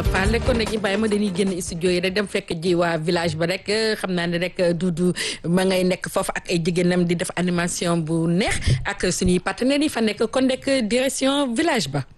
Fall kon nag Ibrahima dañuy génn studio yi rek dem fekk ji waa village ba rek xam naa ne rek Doudou ma ngay nekk foofu ak ay jigéenam di def animation bu neex ak suñuy partenaires yi fa nekk kon nekk direction village ba.